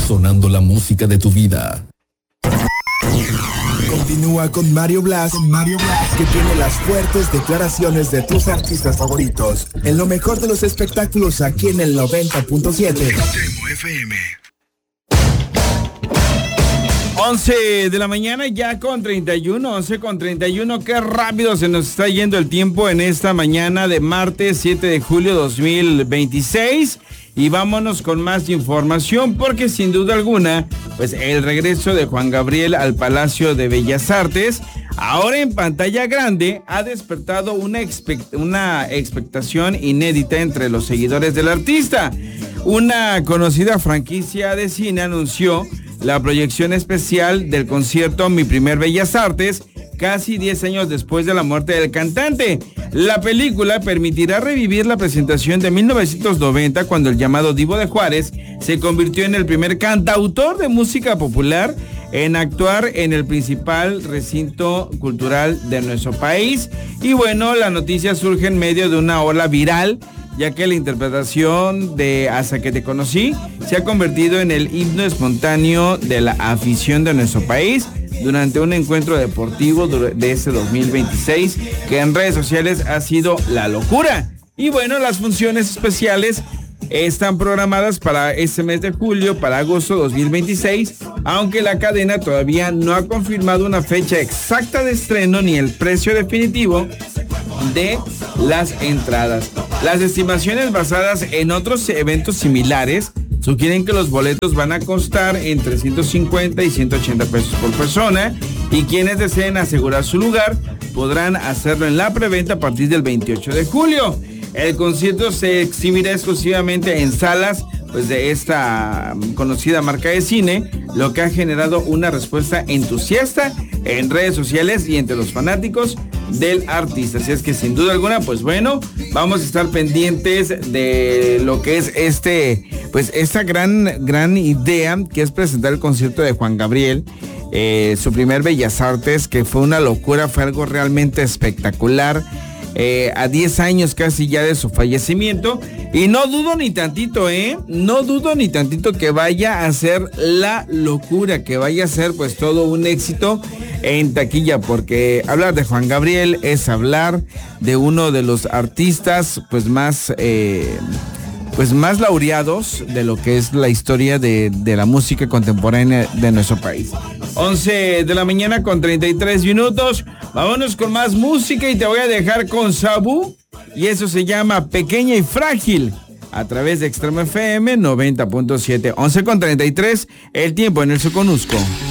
sonando la música de tu vida. Continúa con Mario Blas, que tiene las fuertes declaraciones de tus artistas favoritos. En lo mejor de los espectáculos aquí en el 90.7. FM. 11 de la mañana ya con 31, 11 con 31. Qué rápido se nos está yendo el tiempo en esta mañana de martes 7 de julio 2026. Y vámonos con más información porque sin duda alguna, pues el regreso de Juan Gabriel al Palacio de Bellas Artes, ahora en pantalla grande, ha despertado una expectación inédita entre los seguidores del artista. Una conocida franquicia de cine anunció la proyección especial del concierto Mi Primer Bellas Artes, casi 10 años después de la muerte del cantante. La película permitirá revivir la presentación de 1990, cuando el llamado Divo de Juárez se convirtió en el primer cantautor de música popular en actuar en el principal recinto cultural de nuestro país. Y bueno, la noticia surge en medio de una ola viral, ya que la interpretación de Hasta que te conocí se ha convertido en el himno espontáneo de la afición de nuestro país durante un encuentro deportivo de este 2026, que en redes sociales ha sido la locura. Y bueno, las funciones especiales están programadas para este mes de julio, para agosto 2026, aunque la cadena todavía no ha confirmado una fecha exacta de estreno ni el precio definitivo de las entradas. Las estimaciones basadas en otros eventos similares sugieren que los boletos van a costar entre 150 y 180 pesos por persona, y quienes deseen asegurar su lugar podrán hacerlo en la preventa a partir del 28 de julio. El concierto se exhibirá exclusivamente en salas pues de esta conocida marca de cine, lo que ha generado una respuesta entusiasta en redes sociales y entre los fanáticos del artista. Así es que sin duda alguna, pues bueno, vamos a estar pendientes de lo que es esta gran idea, que es presentar el concierto de Juan Gabriel, su primer Bellas Artes, que fue una locura, fue algo realmente espectacular. A 10 años casi ya de su fallecimiento, y no dudo ni tantito que vaya a ser la locura, que vaya a ser pues todo un éxito en taquilla, porque hablar de Juan Gabriel es hablar de uno de los artistas pues más laureados de lo que es la historia de la música contemporánea de nuestro país. 11 de la mañana con 33 minutos. Vámonos con más música y te voy a dejar con Sabu, y eso se llama Pequeña y Frágil, a través de Extremo FM 90.7. 11 con 33, el tiempo en el Soconusco.